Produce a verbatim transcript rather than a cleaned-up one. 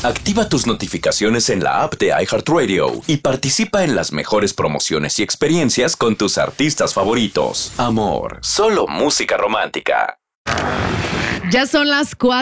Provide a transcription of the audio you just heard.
Activa tus notificaciones en la app de iHeartRadio y participa en las mejores promociones y experiencias con tus artistas favoritos. Amor, solo música romántica. Ya son las cuatro.